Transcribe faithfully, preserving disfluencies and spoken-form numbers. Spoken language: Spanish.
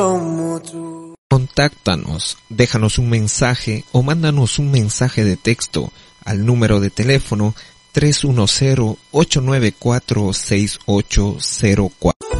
Contáctanos, déjanos un mensaje o mándanos un mensaje de texto al número de teléfono tres uno cero, ocho nueve cuatro, seis ocho cero cuatro.